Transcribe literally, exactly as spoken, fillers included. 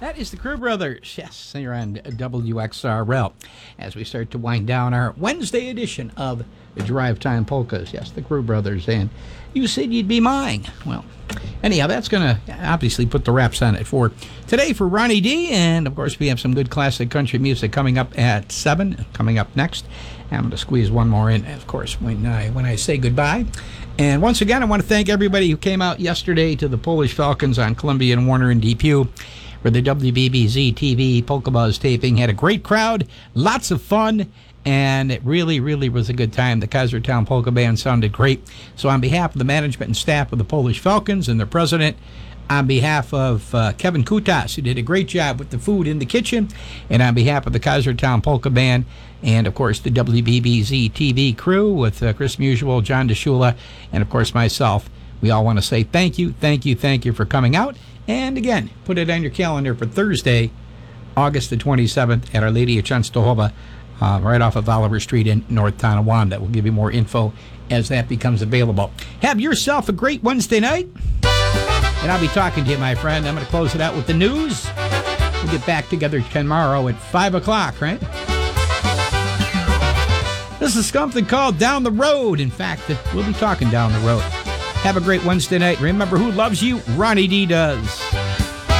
That is the Crew Brothers, yes, here on W X R L, as we start to wind down our Wednesday edition of the Drive Time Polkas. Yes, the Crew Brothers, and You Said You'd Be Mine. Well, anyhow, that's going to obviously put the wraps on it for today for Ronnie D, and of course we have some good classic country music coming up at seven, coming up next. I'm going to squeeze one more in, of course, when I, when I say goodbye. And once again, I want to thank everybody who came out yesterday to the Polish Falcons on Columbia and Warner and Depew for the W B B Z T V Polka Buzz taping. Had a great crowd, lots of fun, and it really, really was a good time. The Kaisertown Polka Band sounded great. So on behalf of the management and staff of the Polish Falcons and their president, on behalf of uh, Kevin Kutas, who did a great job with the food in the kitchen, and on behalf of the Kaisertown Polka Band, and of course the W B B Z T V crew with uh, Chris Musial, John DeShula, and of course myself, we all want to say thank you, thank you, thank you for coming out. And again, put it on your calendar for Thursday, August the twenty-seventh at Our Lady of Częstochowa, uh, right off of Oliver Street in North Tonawanda. We'll give you more info as that becomes available. Have yourself a great Wednesday night, and I'll be talking to you, my friend. I'm going to close it out with the news. We'll get back together tomorrow at five o'clock, right? This is something called Down the Road. In fact, we'll be talking down the road. Have a great Wednesday night. Remember, who loves you? Ronnie D does.